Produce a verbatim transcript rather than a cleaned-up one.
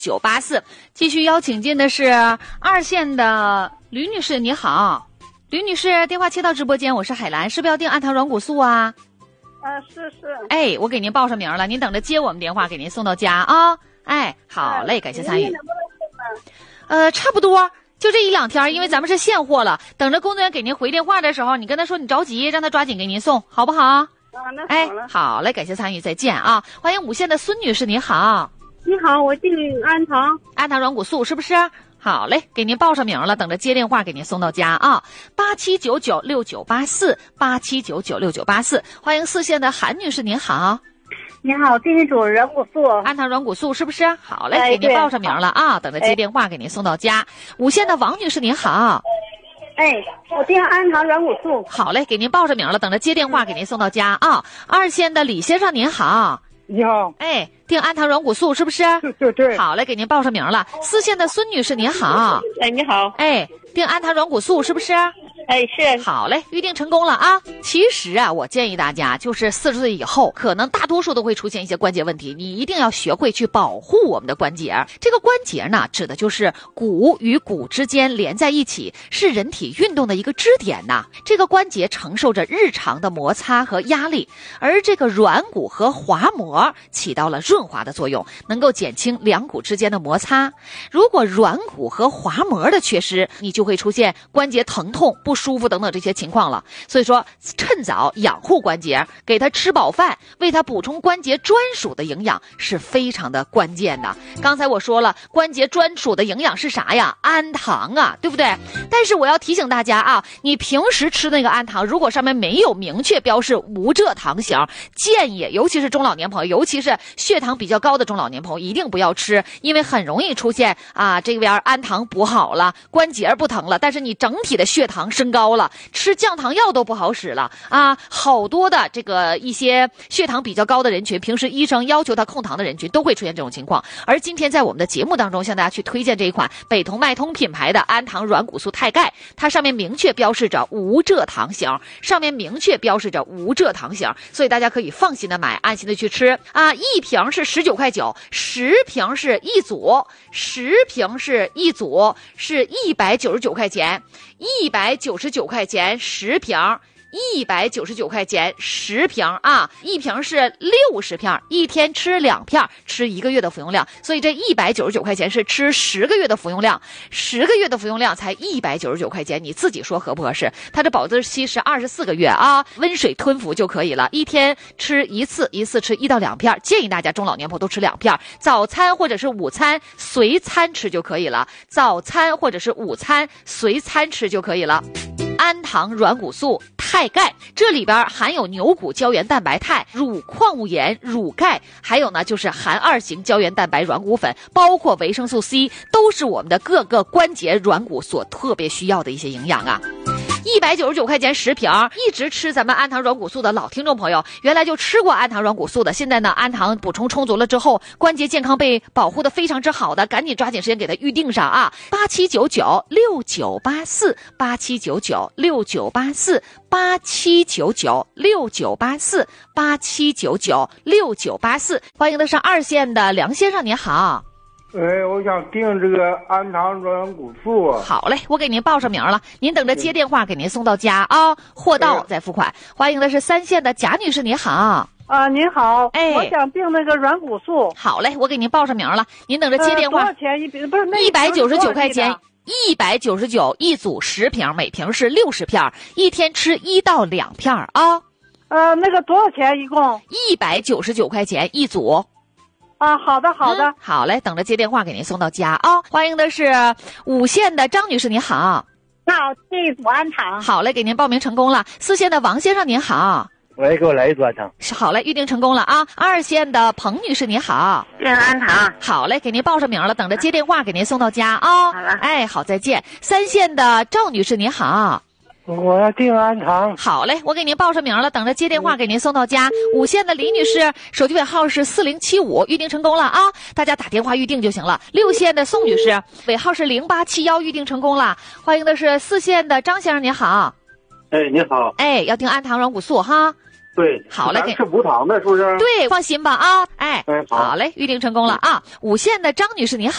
九八四。继续邀请进的是二线的吕女士，你好。吕女士，电话切到直播间，我是海兰，是不是要订氨糖软骨素啊？ 啊，是是。 哎，我给您报上名了，您等着接我们电话，给您送到家啊。哎，好嘞，感谢参与。呃，差不多就这一两天，因为咱们是现货了，等着工作人员给您回电话的时候，你跟他说你着急，让他抓紧给您送，好不好？ 啊，那哎好了。， 好嘞，感谢参与，再见啊！欢迎五线的孙女士，你好， 你好，我订氨糖。 氨糖软骨素是不是？好嘞，给您报上名了，等着接电话给您送到家啊！八七九九六九八四，八七九九六九八四。欢迎四线的韩女士，您好， 你好，订一组软骨素。 氨糖软骨素是不是？好嘞， 哎给您对报上名了啊，等着接电话给您送到家。五线的王女士，您好， 哎，我订氨糖软骨素。 好嘞，给您报上名了，等着接电话给您送到家啊。二线的李先生，您好， 你好， 哎，订氨糖软骨素是不是？ 对对对， 好嘞，给您报上名了。四线的孙女士，您好， 哎，你好。 哎，订氨糖软骨素是不是？ 哎，是。 好嘞，预定成功了啊！其实啊，我建议大家，就是四十岁以后，可能大多数都会出现一些关节问题，你一定要学会去保护我们的关节。这个关节呢，指的就是骨与骨之间连在一起，是人体运动的一个支点呐。这个关节承受着日常的摩擦和压力，而这个软骨和滑膜起到了润滑的作用，能够减轻两骨之间的摩擦。如果软骨和滑膜的缺失，你就会出现关节疼痛、不舒服等等这些情况了。所以说，趁早养护关节，给它吃饱饭，为它补充关节专属的营养是非常的关键的。刚才我说了，关节专属的营养是啥呀？氨糖啊，对不对？但是我要提醒大家啊，你平时吃那个氨糖，如果上面没有明确标示无蔗糖型，建议尤其是中老年朋友，尤其是血糖比较高的中老年朋友，一定不要吃，因为很容易出现啊，这边氨糖补好了，关节不疼了，但是你整体的血糖升高了，吃降糖药都不好使了啊！好多的这个一些血糖比较高的人群，平时医生要求他控糖的人群，都会出现这种情况。而今天在我们的节目当中，向大家去推荐这一款北通脉通品牌的氨糖软骨素钛钙，它上面明确标示着无蔗糖型，上面明确标示着无蔗糖型，所以大家可以放心的买，安心的去吃啊！一瓶是十九块九，十瓶是一组，十瓶是一组，是一百九十九块钱，一百九十九块钱十瓶。一百九十九块钱十瓶啊，一瓶是六十片，一天吃两片，吃一个月的服用量，所以这一百九十九块钱是吃十个月的服用量，十个月的服用量才一百九十九块钱，你自己说合不合适？它的保质期是二十四个月啊，温水吞服就可以了，一天吃一次，一次吃一到两片，建议大家中老年朋友都吃两片，早餐或者是午餐随餐吃就可以了，早餐或者是午餐随餐吃就可以了。氨糖软骨素钛钙，这里边含有牛骨胶原蛋白肽、乳矿物盐、乳钙，还有呢就是含二型胶原蛋白软骨粉，包括维生素 C， 都是我们的各个关节软骨所特别需要的一些营养啊。一百九十九块钱十瓶，一直吃咱们氨糖软骨素的老听众朋友，原来就吃过氨糖软骨素的，现在呢氨糖补充充足了之后，关节健康被保护的非常之好的，赶紧抓紧时间给它预定上啊！八七九九六九八四，八七九九六九八四，八七九九六九八四，八七九九六九八四。欢迎的是二线的梁先生，您好。 哎，我想订这个氨糖软骨素。 好嘞，我给您报上名了，您等着接电话给您送到家啊，货到再付款。欢迎的是三线的贾女士，你好。 啊，您好。 哎， 我想订那个软骨素。 好嘞，我给您报上名了，您等着接电话。 呃、多少钱一瓶？不是那一百九十九块钱，一百九十九一组十瓶，每瓶是六十片，一天吃一到两片啊。 呃，那个多少钱一共？ 一百九十九块钱一组。 啊，好的好的、 嗯，好嘞，等着接电话给您送到家啊、哦。欢迎的是五线的张女士，您好。 那这一组氨糖。 好嘞，给您报名成功了。四线的王先生您好。 喂，给我来一组氨糖。 好嘞，预定成功了啊。二线的彭女士您好。 订氨糖。 好嘞，给您报上名了，等着接电话给您送到家啊、哦。 好了。 哎，好，再见。三线的赵女士您好。 我要订氨糖。 好嘞，我给您报上名了，等着接电话给您送到家。五线的李女士，手机尾号是四零七五，预定成功了啊，大家打电话预定就行了。六线的宋女士，尾号是零八七幺，预定成功了。欢迎的是四线的张先生，您好。 哎，你好。 哎，要订氨糖软骨素哈。 对， 好嘞， 咱吃无糖的，是不是？ 对，放心吧啊，哎， 哎好好嘞，预定成功了啊。五县的张女士您好。